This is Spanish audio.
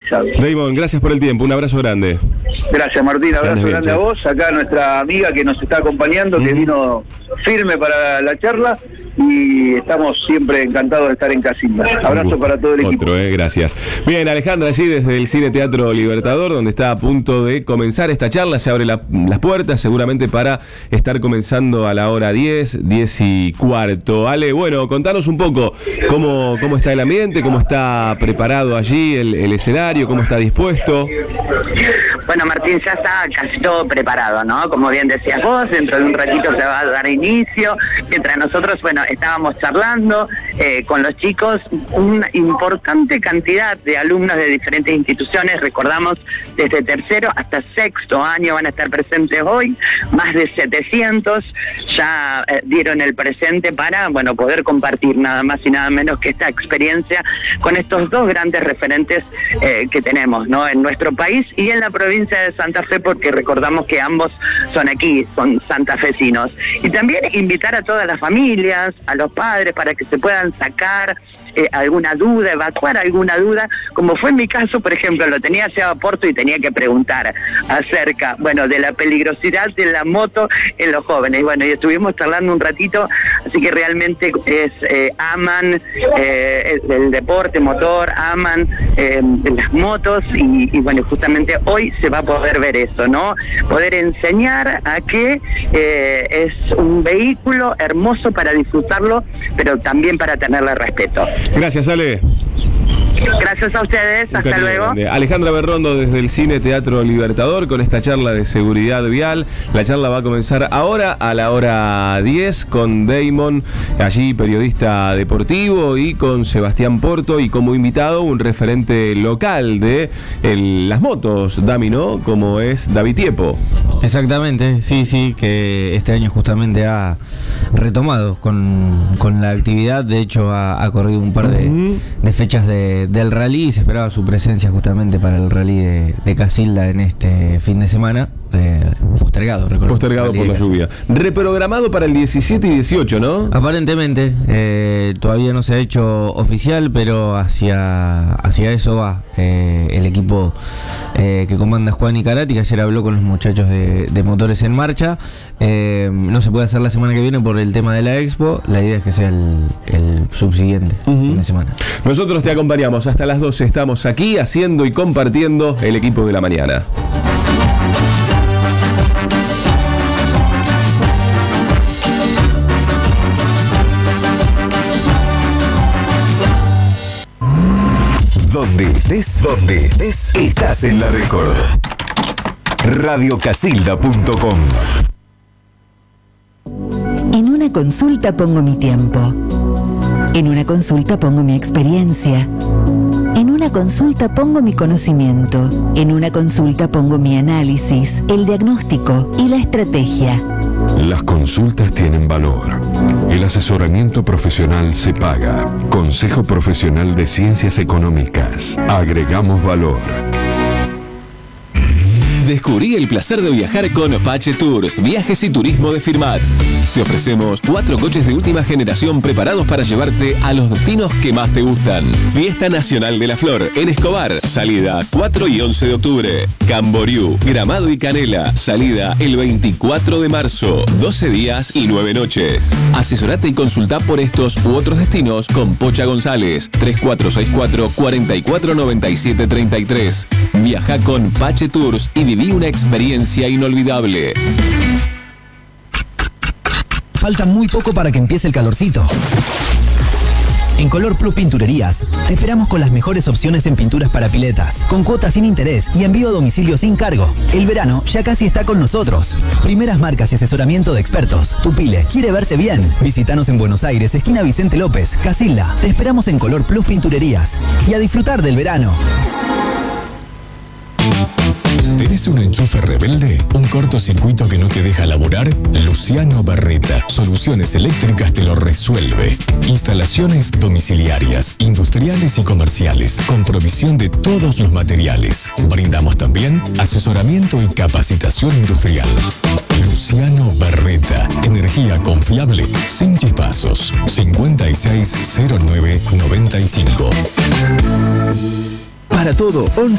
actualizado. Damon, gracias por el tiempo, un abrazo grande. Gracias, Martín, abrazo Bien, grande a vos, acá nuestra amiga que nos está acompañando, que vino firme para la charla, y estamos siempre encantados de estar en Casilda. Abrazo para todo el equipo. Gracias. Bien, Alejandra, allí desde el Cine Teatro Libertador, donde está a punto de comenzar esta charla, se abre las puertas seguramente para estar comenzando a la hora 10:15. Ale, bueno, contanos un poco cómo está el ambiente, cómo está preparado allí el escenario, cómo está dispuesto. Bueno, Martín, ya está casi todo preparado, ¿no? Como bien decías vos, dentro de un ratito se va a dar inicio, mientras nosotros, bueno, estábamos charlando con los chicos, una importante cantidad de alumnos de diferentes instituciones, recordamos, desde tercero hasta sexto año van a estar presentes hoy, más de 700, ya dieron el presente para, bueno, poder compartir nada más y nada menos que esta experiencia con estos dos grandes referentes que tenemos, ¿no? En nuestro país y en la provincia de Santa Fe, porque recordamos que ambos son aquí, son santafesinos. Y también invitar a todas las familias, a los padres, para que se puedan sacar alguna duda, evacuar alguna duda, como fue en mi caso, por ejemplo, lo tenía llevado a Porto y tenía que preguntar acerca, bueno, de la peligrosidad de la moto en los jóvenes. Y bueno, y estuvimos charlando un ratito, así que realmente aman el deporte motor, aman las motos y bueno, justamente hoy se va a poder ver eso, ¿no? Poder enseñar a que es un vehículo hermoso para disfrutarlo, pero también para tenerle respeto. Gracias, Ale. Gracias a ustedes, hasta luego. Alejandra Berrondo desde el Cine Teatro Libertador con esta charla de seguridad vial. La charla va a comenzar ahora a la hora 10 con Damon, allí periodista deportivo, y con Sebastián Porto, y como invitado un referente local de las motos, Dami, ¿no? Como es David Tiepo. Exactamente, sí, que este año justamente ha retomado con la actividad. De hecho ha corrido un par de fechas del rally, y se esperaba su presencia justamente para el rally de Casilda en este fin de semana, postergado por la lluvia. Reprogramado para el 17 y 18, ¿no? Aparentemente, todavía no se ha hecho oficial, pero hacia eso va el equipo que comanda Juan Icarati, que ayer habló con los muchachos de Motores en Marcha. No se puede hacer la semana que viene por el tema de la Expo. La idea es que sea el subsiguiente fin de semana. Nosotros te acompañamos hasta las 12. Estamos aquí haciendo y compartiendo el equipo de la mañana. Donde estés, estás en la Record. Radiocasilda.com. En una consulta pongo mi tiempo. En una consulta pongo mi experiencia. En una consulta pongo mi conocimiento. En una consulta pongo mi análisis, el diagnóstico y la estrategia. Las consultas tienen valor. El asesoramiento profesional se paga. Consejo Profesional de Ciencias Económicas. Agregamos valor. Descubrí el placer de viajar con Pache Tours, viajes y turismo de Firmat. Te ofrecemos 4 coches de última generación preparados para llevarte a los destinos que más te gustan. Fiesta Nacional de la Flor en Escobar, salida 4 y 11 de octubre. Camboriú, Gramado y Canela, salida el 24 de marzo, 12 días y 9 noches. Asesorate y consulta por estos u otros destinos con Pocha González, 3464 4497 33. Viaja con Pache Tours y viví una experiencia inolvidable. Falta muy poco para que empiece el calorcito. En Color Plus Pinturerías te esperamos con las mejores opciones en pinturas para piletas, con cuotas sin interés y envío a domicilio sin cargo. El verano ya casi está con nosotros. Primeras marcas y asesoramiento de expertos. Tu pile quiere verse bien. Visítanos en Buenos Aires, esquina Vicente López, Casilda. Te esperamos en Color Plus Pinturerías. Y a disfrutar del verano. ¿Tenés un enchufe rebelde? ¿Un cortocircuito que no te deja laburar? Luciano Barreta, Soluciones Eléctricas te lo resuelve. Instalaciones domiciliarias, industriales y comerciales, con provisión de todos los materiales. Brindamos también asesoramiento y capacitación industrial. Luciano Barreta, energía confiable, sin chispazos. 560995. Para todo,